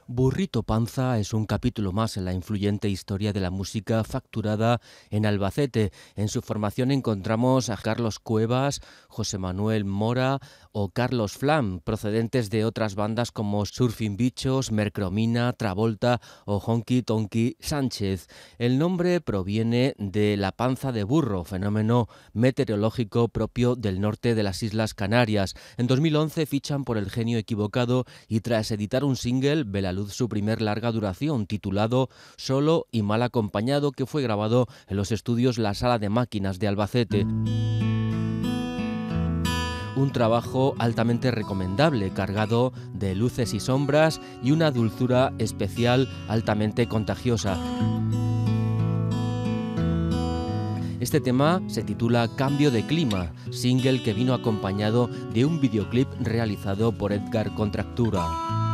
Burrito Panza es un capítulo más en la influyente historia de la música facturada en Albacete. En su formación encontramos a Carlos Cuevas, José Manuel Mora o Carlos Flam, procedentes de otras bandas como Surfing Bichos, Mercromina, Travolta o Honky Tonky Sánchez. El nombre proviene de la panza de burro, fenómeno meteorológico propio del norte de las Islas Canarias. En 2011 fichan por El Genio Equivocado y tras editar un single, ve la luz su primer larga duración, titulado Solo y mal acompañado, que fue grabado en los estudios La Sala de Máquinas de Albacete. Un trabajo altamente recomendable, cargado de luces y sombras y una dulzura especial altamente contagiosa. Este tema se titula Cambio de clima, single que vino acompañado de un videoclip realizado por Edgar Contractura.